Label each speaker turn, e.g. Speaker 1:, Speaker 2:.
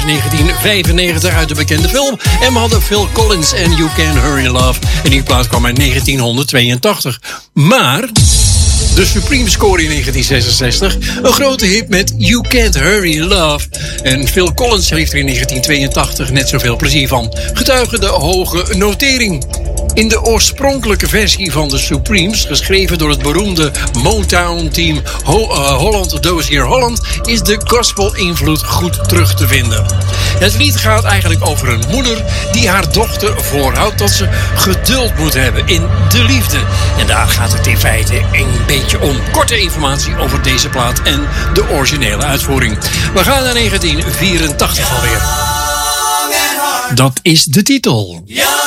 Speaker 1: 1995 uit de bekende film. En we hadden Phil Collins en You Can't Hurry Love. En die plaat kwam uit 1982. Maar de Supreme scoorde in 1966. Een grote hit met You Can't Hurry Love. En Phil Collins heeft er in 1982 net zoveel plezier van. Getuige de hoge notering. In de oorspronkelijke versie van de Supremes, geschreven door het beroemde Motown-team Holland Dozier Holland, is de gospel-invloed goed terug te vinden. Het lied gaat eigenlijk over een moeder die haar dochter voorhoudt dat ze geduld moet hebben in de liefde. En daar gaat het in feite een beetje om. Korte informatie over deze plaat en de originele uitvoering. We gaan naar 1984 alweer. Dat is de titel.